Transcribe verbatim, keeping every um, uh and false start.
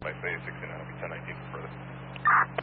I say sixty-nine will be ten nineteen for further.